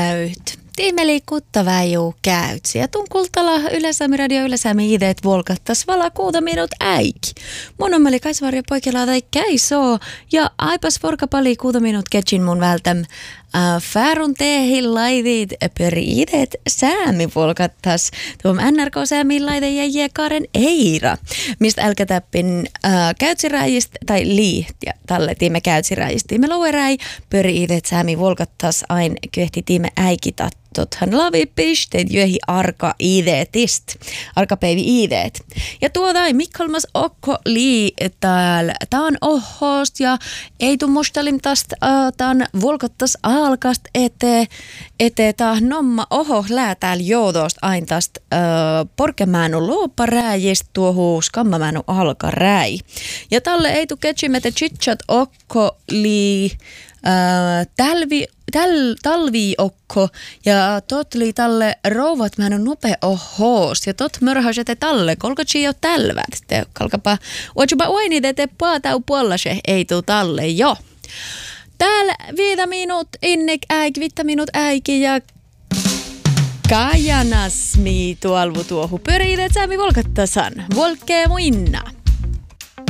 käyt. Tiimeli kuttavaa juu käyt. Ja tun kultala Yle-Saami radio Yle-Saami ideet volkattas vala 6 minut äiki. Mun on meli kaisvarja poikella tai käisoo. Ja aipas vorkapali 6 minut ketsin mun vältäm. Färun teehin laidit pyöri ideet Saami volkattas. Tuom NRK Saami laide ja Karen Eira. Mistä älkätäppin käytsiräjist tai ja talle tiime käytsiräjist. Tiime loueräi pyöri ideet Saami volkattas ain kyhti tiime äikitat. Tothan lavi pisteet jöhi arka-ideetist. Arkapäivi-ideet. Ja tuodai Mikkolmas okko lii täällä. Tää on ohost ja ei tuu mustalim tästä tän volkottas alkast ete tää nomma oho lää täällä joudost ain tästä porkemäänu luopparäjist tuohuu skammamäänu alkaräi. Ja tälle ei tuu ketsimete chitchat okko lii talviokko ja tot li talle rouvat mä en nope ohoos ja tot mörhäsete talle kolkotsi jo tälvät te kalkapa ojupa uini te paatau puolase ei tuu talle jo täällä 5 minut innek äik 5 minut äiki ja kajanasmi tuolvu tuohu pyriidet Saami volkattasan volkee muinna.